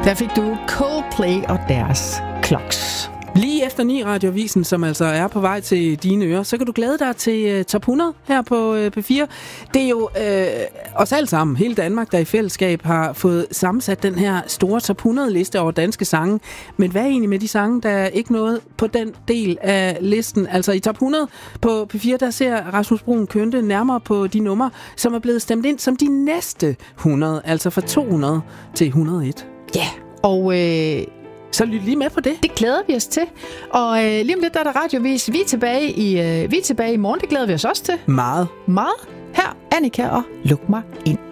Der fik du Coldplay og deres Clocks. Lige efter 9 Radioavisen, som altså er på vej til dine ører, så kan du glæde dig til Top 100 her på P4. Det er jo os alle sammen, hele Danmark, der i fællesskab har fået sammensat den her store Top 100-liste over danske sange. Men hvad er egentlig med de sange, der er ikke noget på den del af listen? Altså i Top 100 på P4, der ser Rasmus Bruun Kjønte nærmere på de numre, som er blevet stemt ind som de næste 100, altså fra 200 til 101. Ja, og så lyt lige med på det. Det glæder vi os til. Og lige om lidt, der er der radiovis. Vi er tilbage i morgen. Det glæder vi os også til. Meget. Meget. Her, Annika og Luk mig ind.